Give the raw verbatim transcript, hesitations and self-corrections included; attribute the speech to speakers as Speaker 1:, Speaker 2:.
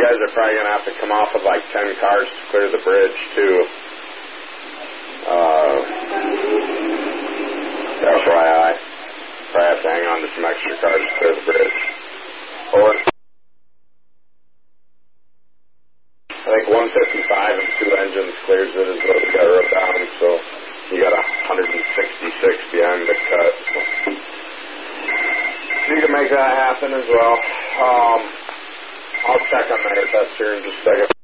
Speaker 1: guys are probably going to have to come off with like ten cars to clear the bridge, too. Uh, F Y I. Probably have to hang on to some extra cars to clear the bridge. Over. I think one fifty-five and two engines clears it as well as got ripped down, so you got one sixty-six behind the cut. So you can make that happen as well. Um, I'll check on that test here in just a second.